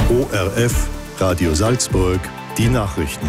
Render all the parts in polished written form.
ORF, Radio Salzburg, die Nachrichten.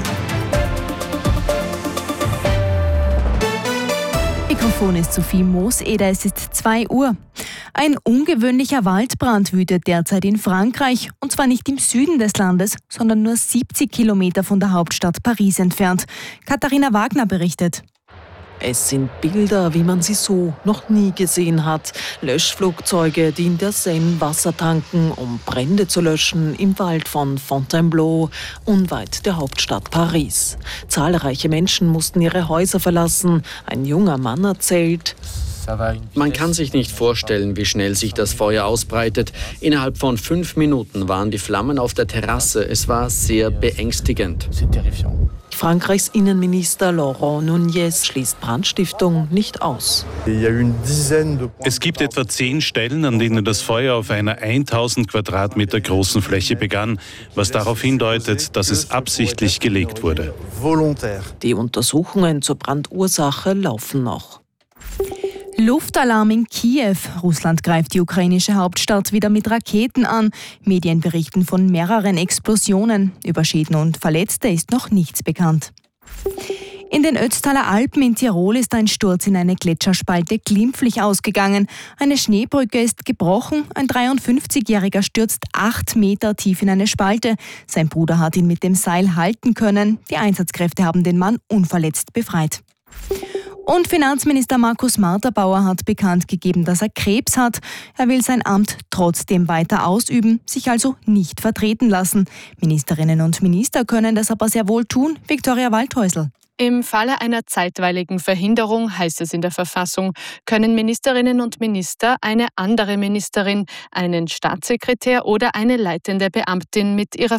Mikrofon ist Sophie Mooseder, es ist 2 Uhr. Ein ungewöhnlicher Waldbrand wütet derzeit in Frankreich, und zwar nicht im Süden des Landes, sondern nur 70 Kilometer von der Hauptstadt Paris entfernt. Katharina Wagner berichtet. Es sind Bilder, wie man sie so noch nie gesehen hat. Löschflugzeuge, die in der Seine Wasser tanken, um Brände zu löschen im Wald von Fontainebleau, unweit der Hauptstadt Paris. Zahlreiche Menschen mussten ihre Häuser verlassen. Ein junger Mann erzählt: Man kann sich nicht vorstellen, wie schnell sich das Feuer ausbreitet. Innerhalb von 5 Minuten waren die Flammen auf der Terrasse. Es war sehr beängstigend. Frankreichs Innenminister Laurent Nunez schließt Brandstiftung nicht aus. Es gibt etwa 10 Stellen, an denen das Feuer auf einer 1000 Quadratmeter großen Fläche begann, was darauf hindeutet, dass es absichtlich gelegt wurde. Die Untersuchungen zur Brandursache laufen noch. Luftalarm in Kiew. Russland greift die ukrainische Hauptstadt wieder mit Raketen an. Medien berichten von mehreren Explosionen. Über Schäden und Verletzte ist noch nichts bekannt. In den Ötztaler Alpen in Tirol ist ein Sturz in eine Gletscherspalte glimpflich ausgegangen. Eine Schneebrücke ist gebrochen. Ein 53-Jähriger stürzt 8 Meter tief in eine Spalte. Sein Bruder hat ihn mit dem Seil halten können. Die Einsatzkräfte haben den Mann unverletzt befreit. Und Finanzminister Markus Marterbauer hat bekannt gegeben, dass er Krebs hat. Er will sein Amt trotzdem weiter ausüben, sich also nicht vertreten lassen. Ministerinnen und Minister können das aber sehr wohl tun. Viktoria Waldhäusl. Im Falle einer zeitweiligen Verhinderung, heißt es in der Verfassung, können Ministerinnen und Minister eine andere Ministerin, einen Staatssekretär oder eine leitende Beamtin mit ihrer